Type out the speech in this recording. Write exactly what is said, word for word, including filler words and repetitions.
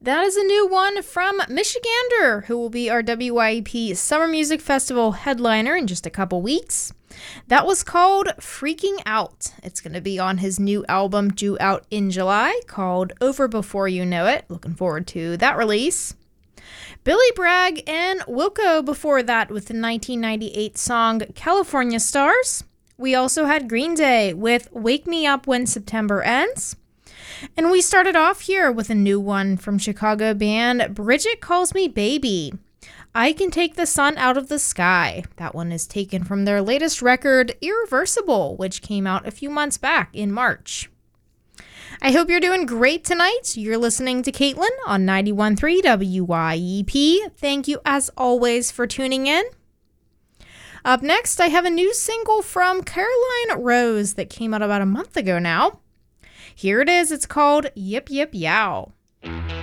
That is a new one from Michigander, who will be our W Y E P Summer Music Festival headliner in just a couple weeks. That was called Freaking Out. It's going to be on his new album due out in July called Over Before You Know It. Looking forward to that release. Billy Bragg and Wilco before that with the nineteen ninety-eight song California Stars. We also had Green Day with Wake Me Up When September Ends. And we started off here with a new one from Chicago band Bridget Calls Me Baby. I Can Take the Sun Out of the Sky. That one is taken from their latest record, Irreversible, which came out a few months back in March. I hope you're doing great tonight. You're listening to Caitlin on ninety-one point three W Y E P. Thank you, as always, for tuning in. Up next, I have a new single from Caroline Rose that came out about a month ago now. Here it is. It's called Yip Yip Yow.